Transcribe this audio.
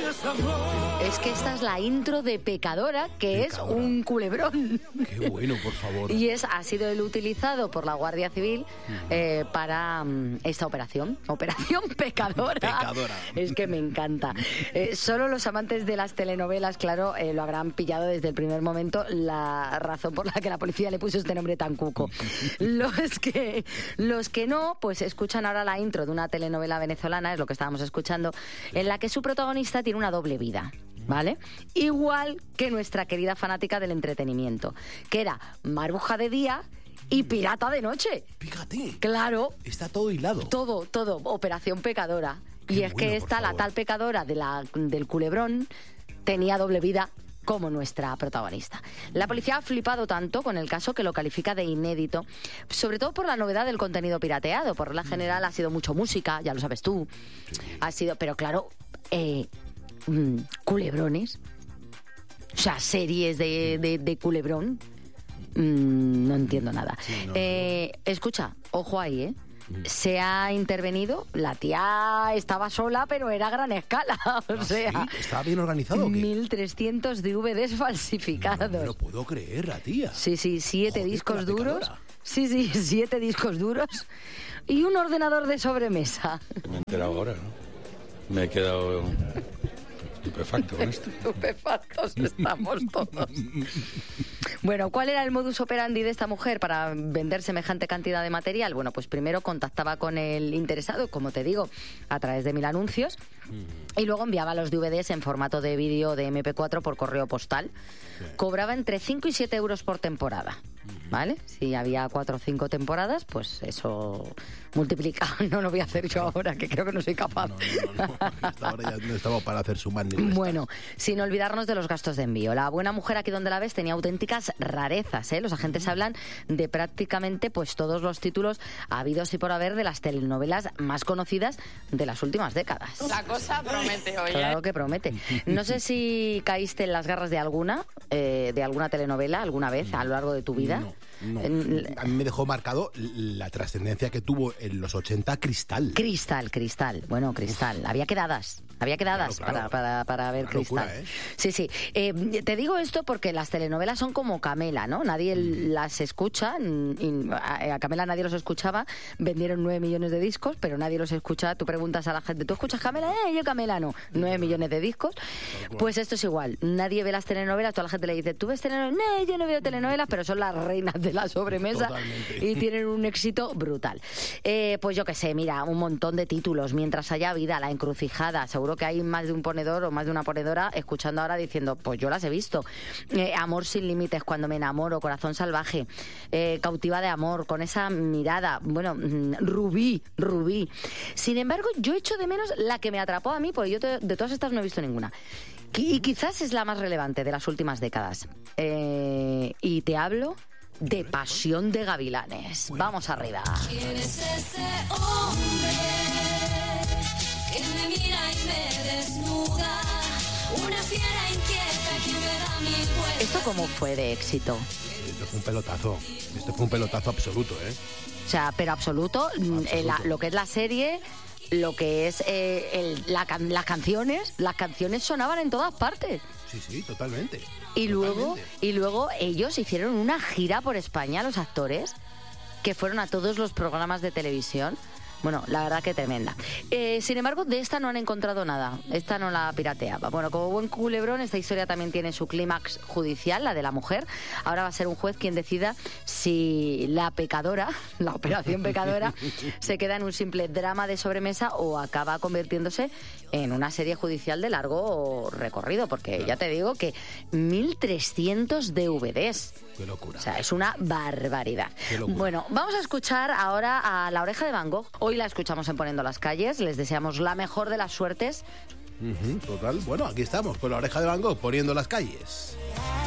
Es que esta es la intro de Pecadora, que es un culebrón. Qué bueno, por favor. Y ha sido el utilizado por la Guardia Civil para esta operación. Operación Pecadora. Pecadora. Es que me encanta. Solo los amantes de las telenovelas, claro, lo habrán pillado desde el primer momento, la razón por la que la policía le puso este nombre tan cuco. Los que no, pues escuchan ahora la intro de una telenovela venezolana, es lo que estábamos escuchando, en la que su protagonista tiene una doble vida, ¿vale? Igual que nuestra querida fanática del entretenimiento, que era maruja de día y pirata de noche. Fíjate. Claro. Está todo hilado. Todo, Operación Pecadora. Y es que esta, la tal Pecadora del culebrón, tenía doble vida como nuestra protagonista. La policía ha flipado tanto con el caso que lo califica de inédito, sobre todo por la novedad del contenido pirateado. Por regla general ha sido mucho música, ya lo sabes tú. Ha sido, pero claro, culebrones, o sea, series de culebrón, no entiendo nada. Sí, no. Escucha, ojo ahí, se ha intervenido, la tía estaba sola, pero era a gran escala, o sea... ¿Sí? ¿Estaba bien organizado o qué? 1.300 DVDs falsificados. No me lo puedo creer, la tía. Sí, 7 discos duros. Pecadora. Sí, 7 discos duros y un ordenador de sobremesa. Me he enterado ahora, ¿no? Me he quedado estupefacto con esto. Estupefactos estamos todos. Bueno, ¿cuál era el modus operandi de esta mujer para vender semejante cantidad de material? Bueno, pues primero contactaba con el interesado, como te digo, a través de 1000 anuncios, y luego enviaba los DVDs en formato de vídeo de MP4 por correo postal. Cobraba entre 5 y 7 euros por temporada, ¿vale? Si había 4 o 5 temporadas, pues eso multiplica. No lo voy a hacer yo ahora, que creo que no soy capaz. No. Hasta ahora ya no estamos para hacer sumar ni restar. Bueno, sin olvidarnos de los gastos de envío. La buena mujer, aquí donde la ves, tenía auténticas rarezas, ¿eh? Los agentes hablan de prácticamente pues todos los títulos habidos y por haber de las telenovelas más conocidas de las últimas décadas. La cosa promete hoy, Claro que promete. No sé si caíste en las garras de alguna telenovela alguna vez a lo largo de tu vida. No. A mí me dejó marcado la trascendencia que tuvo en los 80 Cristal. Cristal. Bueno, Cristal. Había quedadas Claro. para ver Una Cristal. locura, ¿eh? Sí. Te digo esto porque las telenovelas son como Camela, ¿no? Nadie las escucha. A Camela nadie los escuchaba. Vendieron 9 millones de discos, pero nadie los escucha. Tú preguntas a la gente, ¿tú escuchas Camela? Yo Camela no. 9 millones de discos. Pues esto es igual. Nadie ve las telenovelas. Toda la gente le dice, ¿tú ves telenovelas? No, yo no veo telenovelas, pero son las reinas de la sobremesa. Totalmente. Y tienen un éxito brutal. Pues yo qué sé, mira, un montón de títulos. Mientras haya vida, La Encrucijada. Seguro que hay más de un ponedor o más de una ponedora escuchando ahora diciendo, pues yo las he visto. Amor sin límites, Cuando me enamoro, Corazón salvaje, Cautiva de amor, Con esa mirada, bueno, Rubí. Sin embargo, yo echo de menos la que me atrapó a mí, porque yo de todas estas no he visto ninguna. Y quizás es la más relevante de las últimas décadas. Y te hablo de Pasión de Gavilanes. Bueno. Vamos arriba. ¿Quién es ese hombre que me mira y me desnuda? Una fiera inquieta que me da mil vueltas. ¿Esto cómo fue de éxito? Esto fue un pelotazo. Esto fue un pelotazo absoluto, ¿eh? O sea, pero absoluto. Lo que es la serie, lo que es las canciones sonaban en todas partes. Sí, totalmente. Y luego ellos hicieron una gira por España, los actores, que fueron a todos los programas de televisión. Bueno, la verdad que tremenda. Sin embargo, de esta no han encontrado nada. Esta no la pirateaba. Bueno, como buen culebrón, esta historia también tiene su clímax judicial, la de la mujer. Ahora va a ser un juez quien decida si la Pecadora, la Operación Pecadora, se queda en un simple drama de sobremesa o acaba convirtiéndose en una serie judicial de largo recorrido. Porque ya te digo que 1.300 DVDs. Qué locura. O sea, es una barbaridad. Bueno, vamos a escuchar ahora a La Oreja de Van Gogh. Hoy la escuchamos en Poniendo las Calles. Les deseamos la mejor de las suertes. Total. Bueno, aquí estamos con La Oreja de Van Gogh, Poniendo las Calles.